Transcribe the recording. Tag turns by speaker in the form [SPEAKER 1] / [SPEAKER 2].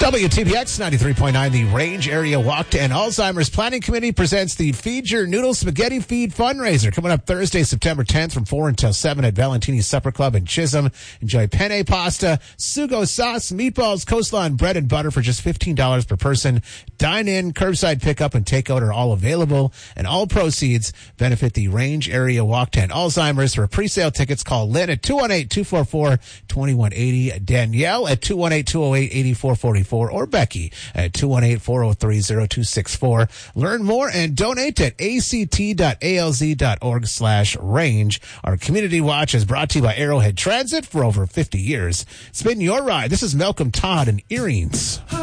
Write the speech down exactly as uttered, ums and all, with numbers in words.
[SPEAKER 1] W T B X ninety-three point nine, the Range Area Walk to End Alzheimer's Planning Committee presents the Feed Your Noodle Spaghetti Feed fundraiser coming up Thursday, September tenth from four until seven at Valentini's Supper Club in Chisholm. Enjoy penne pasta, sugo sauce, meatballs, coleslaw, and bread and butter for just fifteen dollars per person. Dine in, curbside pickup, and takeout are all available, and all proceeds benefit the Range Area Walk to End Alzheimer's. For pre-sale tickets, call Lynn at two one eight, two four four, two one eight zero, Danielle at two one eight, two oh eight, eight four four four, or Becky at two one eight, four oh three, oh two six four. Learn more and donate at act.alz.org slash range. Our community watch is brought to you by Arrowhead Transit for over fifty years. It's been your ride. This is Malcolm Todd in Earrings.